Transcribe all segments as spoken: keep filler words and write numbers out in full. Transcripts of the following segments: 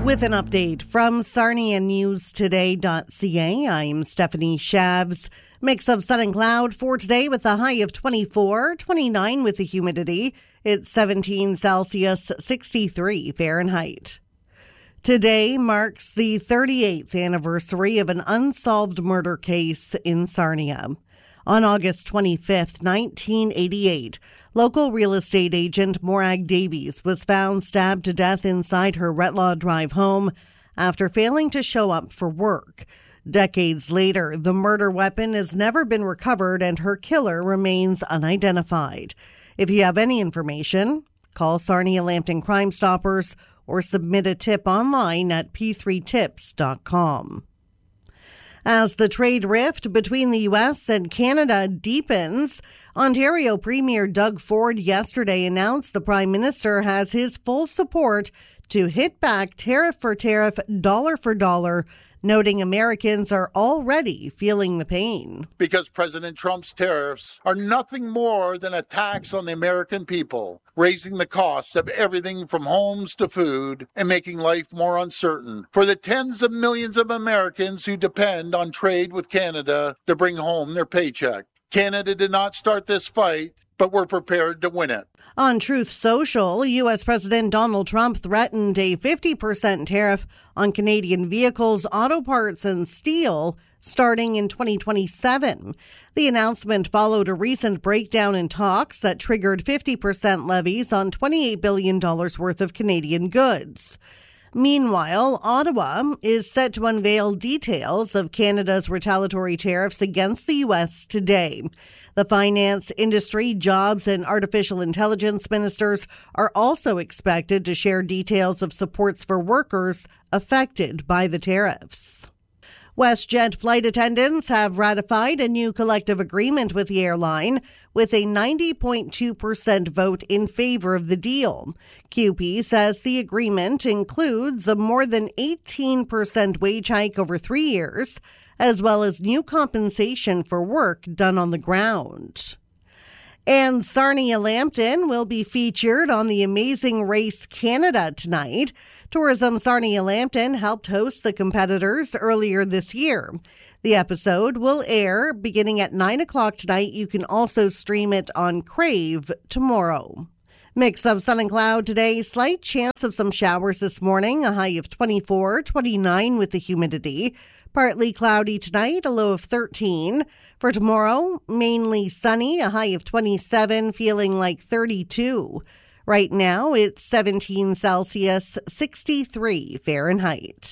With an update from Sarnia News Today dot C A, I'm Stephanie Shabs. Mix of sun and cloud for today with a high of twenty-four, twenty-nine with the humidity. It's seventeen Celsius, sixty-three Fahrenheit. Today marks the thirty-eighth anniversary of an unsolved murder case in Sarnia. On August twenty-fifth, nineteen eighty-eight, local real estate agent Morag Davies was found stabbed to death inside her Retlaw Drive home after failing to show up for work. Decades later, the murder weapon has never been recovered and her killer remains unidentified. If you have any information, call Sarnia Lambton Crime Stoppers or submit a tip online at p three tips dot com. As the trade rift between the U S and Canada deepens, Ontario Premier Doug Ford yesterday announced the Prime Minister has his full support to hit back tariff for tariff, dollar for dollar, noting Americans are already feeling the pain. Because President Trump's tariffs are nothing more than a tax on the American people, raising the cost of everything from homes to food and making life more uncertain for the tens of millions of Americans who depend on trade with Canada to bring home their paycheck. Canada did not start this fight, but we're prepared to win it. On Truth Social, U S. President Donald Trump threatened a fifty percent tariff on Canadian vehicles, auto parts, and steel starting in twenty twenty-seven. The announcement followed a recent breakdown in talks that triggered fifty percent levies on twenty-eight billion dollars worth of Canadian goods. Meanwhile, Ottawa is set to unveil details of Canada's retaliatory tariffs against the U S today. The finance, industry, jobs, and artificial intelligence ministers are also expected to share details of supports for workers affected by the tariffs. WestJet flight attendants have ratified a new collective agreement with the airline with a ninety point two percent vote in favor of the deal. Q P says the agreement includes a more than eighteen percent wage hike over three years, as well as new compensation for work done on the ground. And Sarnia Lambton will be featured on The Amazing Race Canada tonight. Tourism Sarnia Lambton helped host the competitors earlier this year. The episode will air beginning at nine o'clock tonight. You can also stream it on Crave tomorrow. Mix of sun and cloud today. Slight chance of some showers this morning. A high of twenty-four, twenty-nine with the humidity. Partly cloudy tonight, a low of thirteen. For tomorrow, mainly sunny, a high of twenty-seven, feeling like thirty-two. Right now, it's seventeen Celsius, sixty-three Fahrenheit.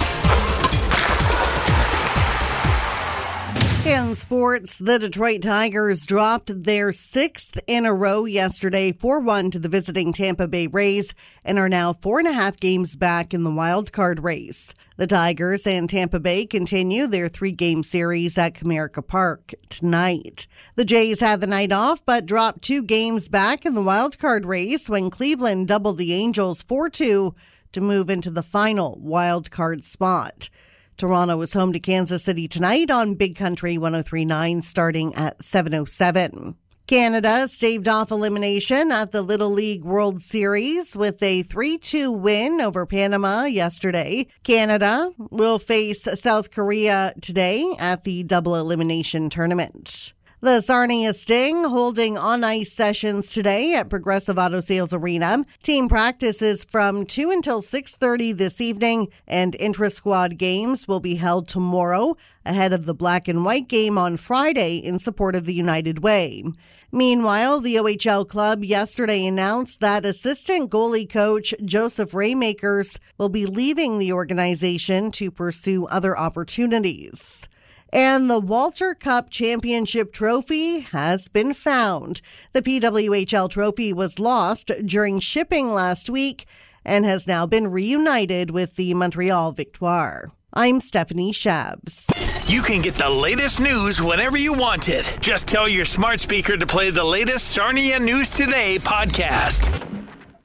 In sports, the Detroit Tigers dropped their sixth in a row yesterday, four one to the visiting Tampa Bay Rays, and are now four and a half games back in the wild card race. The Tigers and Tampa Bay continue their three-game series at Comerica Park tonight. The Jays had the night off, but dropped two games back in the wild card race when Cleveland doubled the Angels four two to move into the final wild card spot. Toronto is home to Kansas City tonight on Big Country one oh three point nine starting at seven oh seven. Canada staved off elimination at the Little League World Series with a three two win over Panama yesterday. Canada will face South Korea today at the double elimination tournament. The Sarnia Sting holding on-ice sessions today at Progressive Auto Sales Arena. Team practices from two until six thirty this evening, and intra-squad games will be held tomorrow ahead of the black and white game on Friday in support of the United Way. Meanwhile, the O H L club yesterday announced that assistant goalie coach Joseph Raymakers will be leaving the organization to pursue other opportunities. And the Walter Cup Championship Trophy has been found. The P W H L trophy was lost during shipping last week and has now been reunited with the Montreal Victoire. I'm Stephanie Shabs. You can get the latest news whenever you want it. Just tell your smart speaker to play the latest Sarnia News Today podcast.